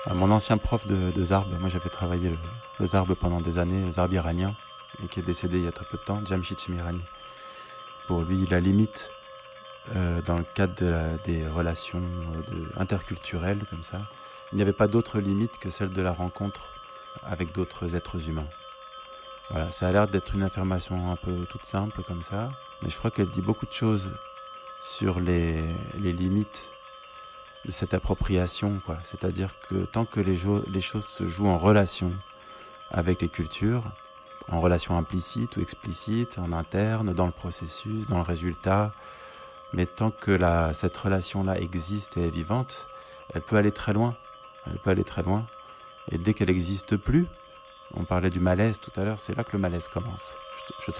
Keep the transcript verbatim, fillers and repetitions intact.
Ah, mon ancien prof de, de zarb, moi j'avais travaillé le, le zarb pendant des années, le zarb iranien, et qui est décédé il y a très peu de temps, Jamshid Chemirani. Pour lui, la limite, euh, dans le cadre de la, des relations euh, de, interculturelles, comme ça, il n'y avait pas d'autre limite que celle de la rencontre avec d'autres êtres humains. Voilà, ça a l'air d'être une affirmation un peu toute simple comme ça, mais je crois qu'elle dit beaucoup de choses sur les, les limites de cette appropriation, quoi. C'est-à-dire que tant que les, jo- les choses se jouent en relation avec les cultures, en relation implicite ou explicite, en interne, dans le processus, dans le résultat, mais tant que la, cette relation-là existe et est vivante, elle peut aller très loin. Elle peut aller très loin. Et dès qu'elle n'existe plus, on parlait du malaise tout à l'heure, c'est là que le malaise commence, je, je trouve.